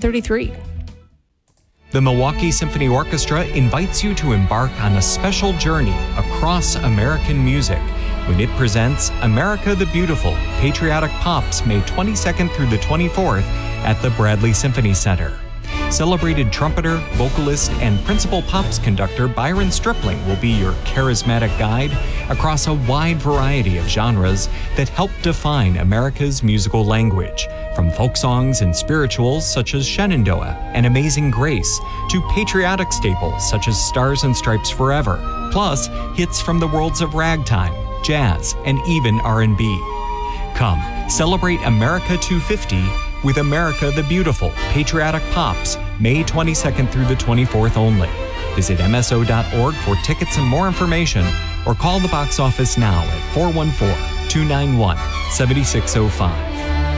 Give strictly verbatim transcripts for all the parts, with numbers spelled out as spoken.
thirty-three. The Milwaukee Symphony Orchestra invites you to embark on a special journey across American music when it presents America the Beautiful, Patriotic Pops, May twenty-second through the twenty-fourth at the Bradley Symphony Center. Celebrated trumpeter, vocalist, and principal pops conductor Byron Stripling will be your charismatic guide across a wide variety of genres that help define America's musical language, from folk songs and spirituals such as Shenandoah and Amazing Grace to patriotic staples such as Stars and Stripes Forever, plus hits from the worlds of ragtime, jazz, and even R and B. Come, celebrate America two fifty with America the Beautiful, Patriotic Pops, May twenty-second through the twenty-fourth only. Visit M S O dot org for tickets and more information, or call the box office now at four one four, two nine one, seven six zero five.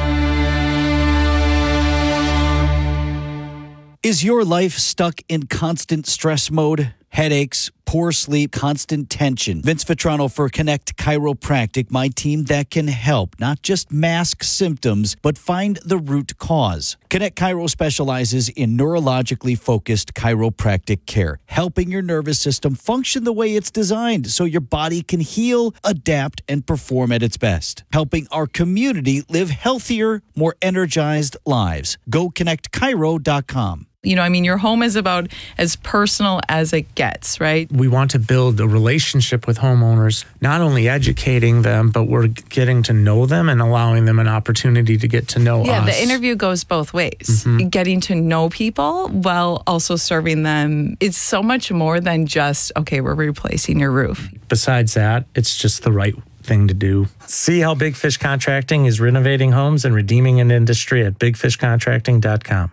Is your life stuck in constant stress mode? Headaches, poor sleep, constant tension. Vince Vitrano for Connect Chiropractic, my team that can help, not just mask symptoms, but find the root cause. Connect Chiro specializes in neurologically focused chiropractic care, helping your nervous system function the way it's designed so your body can heal, adapt, and perform at its best. Helping our community live healthier, more energized lives. Go connect chiro dot com. You know, I mean, your home is about as personal as it gets, right? We want to build a relationship with homeowners, not only educating them, but we're getting to know them and allowing them an opportunity to get to know yeah, us. Yeah, the interview goes both ways. Mm-hmm. Getting to know people while also serving them. It's so much more than just, okay, we're replacing your roof. Besides that, it's just the right thing to do. See how Big Fish Contracting is renovating homes and redeeming an industry at big fish contracting dot com.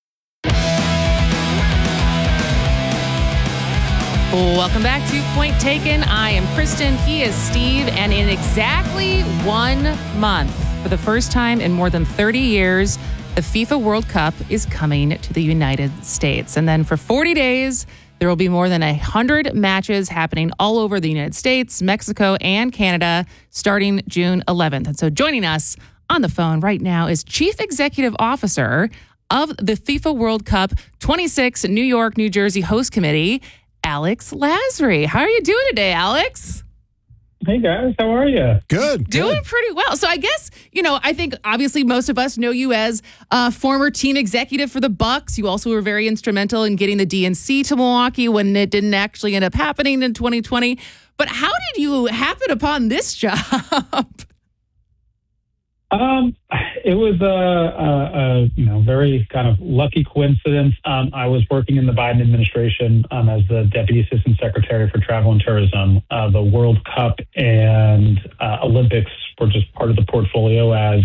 Welcome back to Point Taken. I am Kristen. He is Steve. And in exactly one month, for the first time in more than thirty years, the FIFA World Cup is coming to the United States. And then for forty days, there will be more than one hundred matches happening all over the United States, Mexico, and Canada starting June eleventh. And so joining us on the phone right now is Chief Executive Officer of the FIFA World Cup twenty-six New York, New Jersey Host Committee, Alex Lasry. How are you doing today, Alex? Hey, guys. How are you? Good. Doing good. pretty well. So I guess, you know, I think obviously most of us know you as a former team executive for the Bucks. You also were very instrumental in getting the D N C to Milwaukee when it didn't actually end up happening in twenty twenty. But how did you happen upon this job? Um, it was a, a, a you know very kind of lucky coincidence. Um, I was working in the Biden administration um, as the Deputy Assistant Secretary for Travel and Tourism. Uh, the World Cup and uh, Olympics were just part of the portfolio as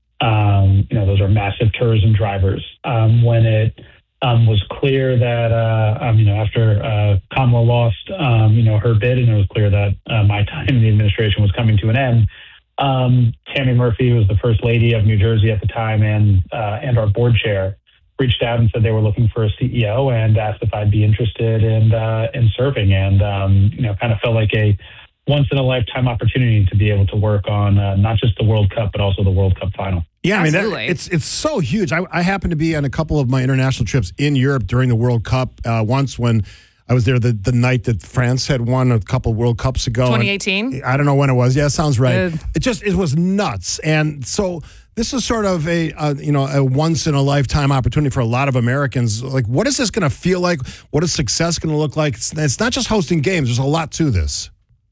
um, you know those are massive tourism drivers. Um, when it um, was clear that uh, um, you know after uh, Kamala lost um, you know her bid, and it was clear that uh, my time in the administration was coming to an end. Um, Tammy Murphy was the first lady of New Jersey at the time, and uh, and our board chair reached out and said they were looking for a C E O and asked if I'd be interested in uh, in serving, and um, you know, kind of felt like a once in a lifetime opportunity to be able to work on uh, not just the World Cup but also the World Cup final. Yeah, I mean that, Absolutely. it's it's so huge. I, I happened to be on a couple of my international trips in Europe during the World Cup. Uh, once when I was there the, the night that France had won a couple World Cups ago. twenty eighteen? I don't know when it was. Yeah, sounds right. Uh, it just, it was nuts. And so this is sort of a, a, you know, a once in a lifetime opportunity for a lot of Americans. Like, what is this going to feel like? What is success going to look like? It's, it's not just hosting games. There's a lot to this.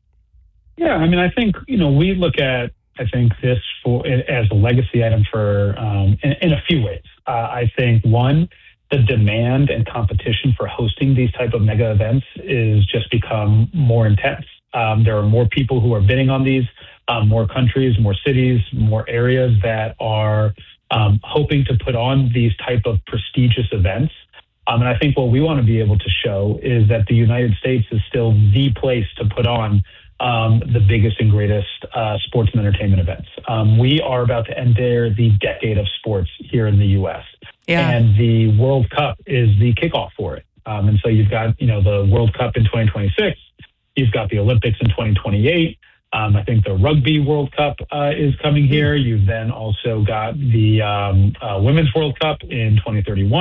Yeah, I mean, I think, you know, we look at, I think this for as a legacy item for, um, in, in a few ways. Uh, I think one, the demand and competition for hosting these type of mega events is just become more intense. Um, there are more people who are bidding on these, um, more countries, more cities, more areas that are um, hoping to put on these type of prestigious events. Um, and I think what we want to be able to show is that the United States is still the place to put on um, the biggest and greatest uh, sports and entertainment events. Um, we are about to enter the decade of sports here in the U S Yeah. And the World Cup is the kickoff for it. Um, and so you've got, you know, the World Cup in twenty twenty-six. You've got the Olympics in twenty twenty-eight. Um, I think the Rugby World Cup uh, is coming here. You've then also got the um, uh, Women's World Cup in twenty thirty-one.